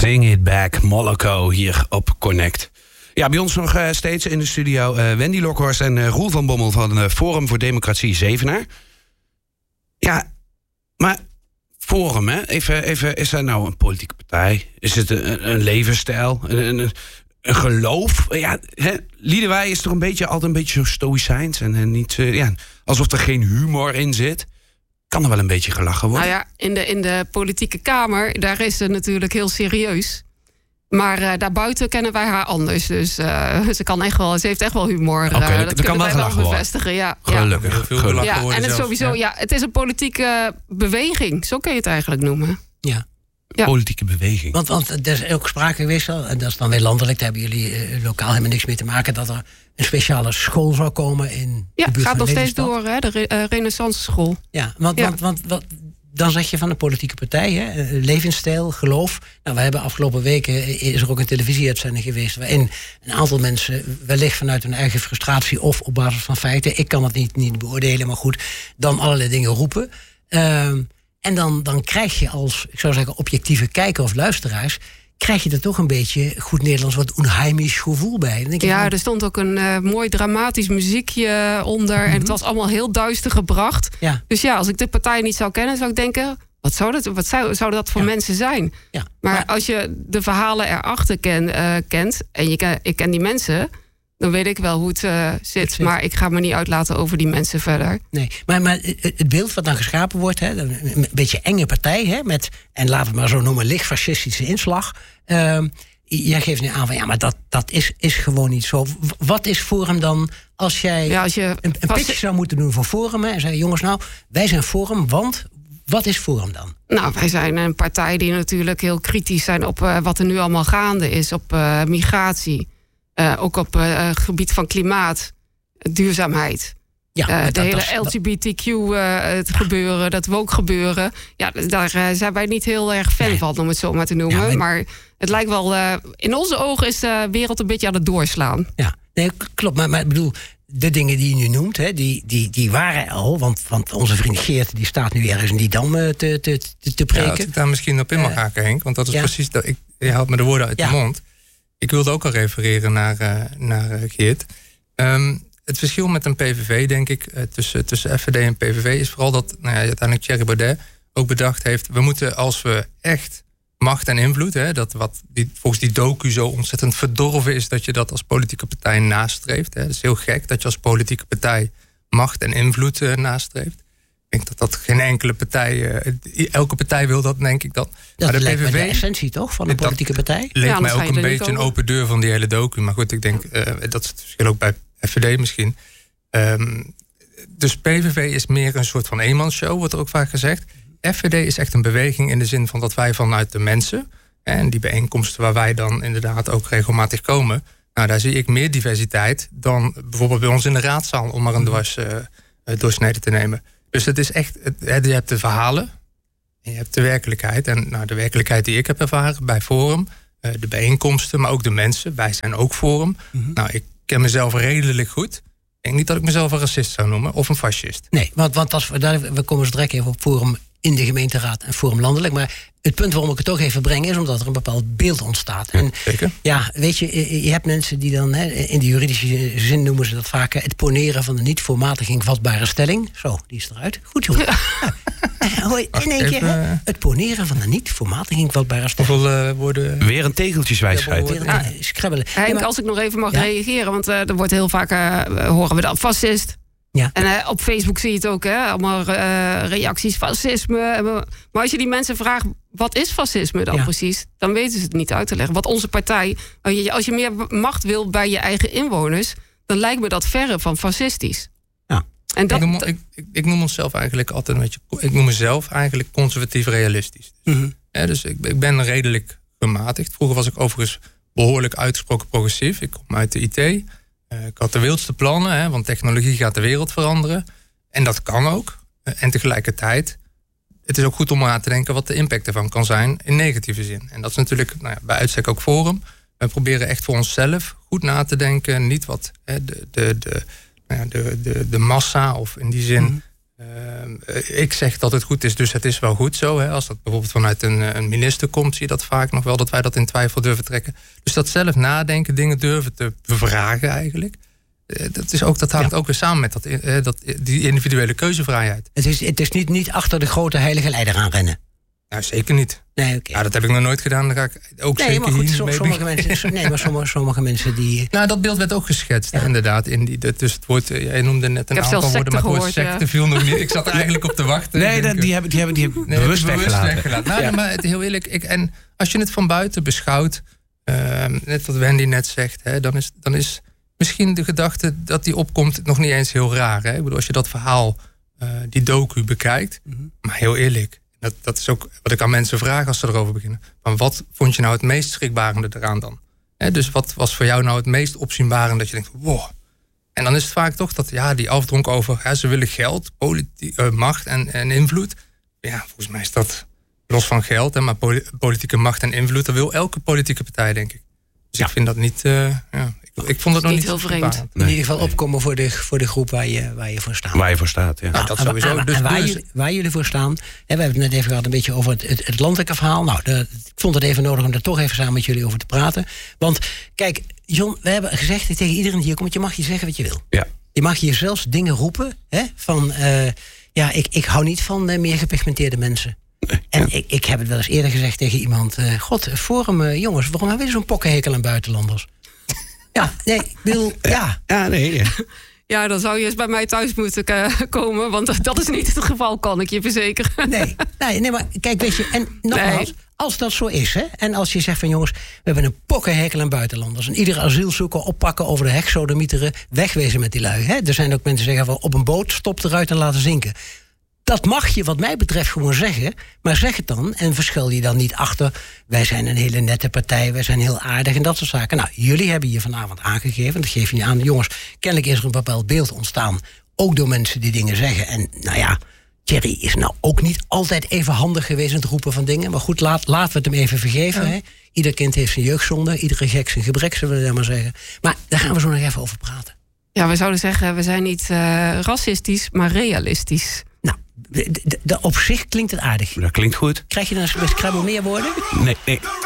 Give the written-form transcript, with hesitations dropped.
Sing It Back, Moloko, hier op Connect. Ja, bij ons nog steeds in de studio Wendy Lokhorst en Roel van Bommel van Forum voor Democratie Zevenaar. Ja, maar Forum, hè? Even, is dat nou een politieke partij? Is het een levensstijl? Een geloof? Ja, Liedewij is toch altijd een beetje zo stoïcijns en niet alsof er geen humor in zit. Kan er wel een beetje gelachen worden? Nou ja, in de politieke kamer, daar is ze natuurlijk heel serieus. Maar daarbuiten kennen wij haar anders. Dus ze heeft echt wel humor. Okay, dat kunnen wij wel bevestigen. Ja. Gelukkig. Heel veel gelachen worden. En het zelfs, sowieso, het is een politieke beweging. Zo kun je het eigenlijk noemen. Ja. Politieke beweging. Want er is ook sprake geweest, en dat is dan weer landelijk, daar hebben jullie lokaal helemaal niks mee te maken, dat er een speciale school zou komen in de buurt gaat van nog steeds Lelystad. door, hè, de Renaissance School. Ja, want dan zeg je van een politieke partij, hè, levensstijl, geloof. Nou, we hebben afgelopen weken, is er ook een televisieuitzending geweest waarin een aantal mensen wellicht vanuit hun eigen frustratie of op basis van feiten, ik kan het niet beoordelen, maar goed, dan allerlei dingen roepen. En dan krijg je als, ik zou zeggen, objectieve kijker of luisteraars, krijg je er toch een beetje, goed Nederlands, wat onheimisch gevoel bij. Dan denk je er stond ook een mooi dramatisch muziekje onder. En het was allemaal heel duister gebracht. Ja. Dus als ik de partij niet zou kennen, zou ik denken, wat zou dat voor mensen zijn? Ja. Maar als je de verhalen erachter kent, en ik ken die mensen, dan weet ik wel hoe het zit. Maar ik ga me niet uitlaten over die mensen verder. Nee, maar het beeld wat dan geschapen wordt, hè, een beetje enge partij, hè, met, en laten we het maar zo noemen, licht fascistische inslag. Jij geeft nu aan van, maar dat is gewoon niet zo. Wat is Forum dan, als jij een pitch zou moeten doen voor Forum, hè, en zei, jongens, nou, wij zijn Forum, want wat is Forum dan? Nou, wij zijn een partij die natuurlijk heel kritisch zijn op wat er nu allemaal gaande is, op migratie. Ook op het gebied van klimaat, duurzaamheid. Ja, de hele LGBTQ het gebeuren, dat woke gebeuren. Ja, daar zijn wij niet heel erg fan van, om het zo maar te noemen. Ja, maar het lijkt wel, in onze ogen is de wereld een beetje aan het doorslaan. Ja, nee, klopt. Maar ik bedoel, de dingen die je nu noemt, hè, die waren al. Want onze vriend Geert, die staat nu ergens in die dam te preken. Ja, als ik daar misschien op in mag haken, Henk. Want dat is precies, je haalt me de woorden uit de mond. Ik wilde ook al refereren naar Geert. Het verschil met een PVV, denk ik, tussen FVD en PVV is vooral dat uiteindelijk Thierry Baudet ook bedacht heeft, we moeten, als we echt macht en invloed, hè, volgens die docu zo ontzettend verdorven is, dat je dat als politieke partij nastreeft. Hè. Het is heel gek dat je als politieke partij macht en invloed nastreeft. Ik denk dat geen enkele partij, elke partij wil dat, denk ik. Dat maar de PVV, de essentie toch, van een politieke partij? Leek mij ook een beetje een open deur van die hele docu. Maar goed, ik denk, dat is het verschil ook bij FVD misschien. Dus PVV is meer een soort van eenmansshow, wordt er ook vaak gezegd. FVD is echt een beweging in de zin van dat wij vanuit de mensen, en die bijeenkomsten waar wij dan inderdaad ook regelmatig komen, nou, daar zie ik meer diversiteit dan bijvoorbeeld bij ons in de raadzaal, om maar een doorsnede te nemen. Dus het is echt, je hebt de verhalen en je hebt de werkelijkheid. En de werkelijkheid die ik heb ervaren bij Forum, de bijeenkomsten, maar ook de mensen. Wij zijn ook Forum. Mm-hmm. Nou, ik ken mezelf redelijk goed. Ik denk niet dat ik mezelf een racist zou noemen of een fascist. Nee, want we komen zo direct even op Forum in de gemeenteraad en Forum landelijk. Maar het punt waarom ik het toch even breng is omdat er een bepaald beeld ontstaat. En zeker. Ja, weet je hebt mensen die dan, in de juridische zin noemen ze dat vaak, het poneren van de niet voor matiging vatbare stelling. Zo, die is eruit. Goed, jongen. In één keer, het poneren van de niet voor matiging vatbare stelling. Hoeveel woorden? Weer een tegeltjeswijsheid. Schrabbelen. Henk, als ik nog even mag reageren, want er wordt heel vaak, horen we dan fascist. Ja. En op Facebook zie je het ook, hè? Allemaal reacties, fascisme. Maar als je die mensen vraagt, wat is fascisme dan precies? Dan weten ze het niet uit te leggen. Wat onze partij, als je meer macht wil bij je eigen inwoners, dan lijkt me dat verre van fascistisch. Ja. En ik noem onszelf eigenlijk altijd een beetje, ik noem mezelf eigenlijk conservatief realistisch. Mm-hmm. Dus ik ben redelijk gematigd. Vroeger was ik overigens behoorlijk uitgesproken progressief. Ik kom uit de IT. Ik had de wildste plannen, want technologie gaat de wereld veranderen. En dat kan ook. En tegelijkertijd, het is ook goed om aan te denken wat de impact ervan kan zijn in negatieve zin. En dat is natuurlijk bij uitstek ook Forum. We proberen echt voor onszelf goed na te denken. Niet wat de massa of in die zin Ik zeg dat het goed is, dus het is wel goed zo. Hè. Als dat bijvoorbeeld vanuit een minister komt, zie je dat vaak nog wel, dat wij dat in twijfel durven trekken. Dus dat zelf nadenken, dingen durven te bevragen eigenlijk. Dat hangt ook weer samen met die individuele keuzevrijheid. Het is niet achter de grote heilige leider aan rennen. Nou, zeker niet. Nee, okay. Dat heb ik nog nooit gedaan. Dan ga ik ook nee, zeker maar goed, sommige mensen die... Nou, dat beeld werd ook geschetst, inderdaad. Dus het woord, jij noemde net een aantal woorden, maar het woord secte viel nog niet. Ik zat er eigenlijk op te wachten. Nee, die hebben bewust weggelaten. Nou, maar heel eerlijk, en als je het van buiten beschouwt, net wat Wendy net zegt, hè, dan is misschien de gedachte dat die opkomt nog niet eens heel raar. Hè? Ik bedoel, als je dat verhaal, die docu bekijkt, maar heel eerlijk, dat is ook wat ik aan mensen vraag als ze erover beginnen. Maar wat vond je nou het meest schrikbarende eraan dan? Dus wat was voor jou nou het meest opzienbarende dat je denkt, wow. En dan is het vaak toch dat die afdronk over, ze willen geld, macht en invloed. Ja, volgens mij is dat los van geld, maar politieke macht en invloed, dat wil elke politieke partij, denk ik. Dus ik vind dat niet... Ik vond het nog niet heel vreemd. In ieder geval opkomen voor de groep waar je voor staat. Waar je voor staat, ja. Nou, dat sowieso. Waar jullie voor staan. We hebben het net even gehad een beetje over het landelijke verhaal. Nou, ik vond het even nodig om daar toch even samen met jullie over te praten. Want kijk, John, we hebben gezegd tegen iedereen die hier komt, je mag je zeggen wat je wil. Ja. Je mag hier zelfs dingen roepen. Hè, van, ik hou niet van meer gepigmenteerde mensen. En ik heb het wel eens eerder gezegd tegen iemand. Forum, jongens, waarom hebben we zo'n pokkenhekel aan buitenlanders? Ja, nee, ik bedoel, ja. Ja, nee. Ja. Ja, dan zou je eens bij mij thuis moeten komen. Want dat is niet het geval, kan ik je verzekeren. Nee, maar kijk, weet je, en nogmaals, als dat zo is, hè, en als je zegt van jongens, we hebben een pokkenhekel aan buitenlanders. En iedere asielzoeker oppakken, over de hek sodemieteren, wegwezen met die lui. Hè. Er zijn ook mensen die zeggen van op een boot, stop eruit en laten zinken. Dat mag je wat mij betreft gewoon zeggen. Maar zeg het dan en verschil je dan niet achter. Wij zijn een hele nette partij, wij zijn heel aardig en dat soort zaken. Nou, jullie hebben hier vanavond aangegeven, dat geef je niet aan. Jongens, kennelijk is er een bepaald beeld ontstaan. Ook door mensen die dingen zeggen. En nou ja, Thierry is nou ook niet altijd even handig geweest in het roepen van dingen. Maar goed, laten we het hem even vergeven. Hè? Ieder kind heeft zijn jeugdzonde, iedere gek zijn gebrek, zullen we maar zeggen. Maar daar gaan we zo nog even over praten. Ja, we zouden zeggen, we zijn niet racistisch, maar realistisch. Nou, op zich klinkt het aardig. Dat klinkt goed. Krijg je dan een Scrabble meer woorden? Nee.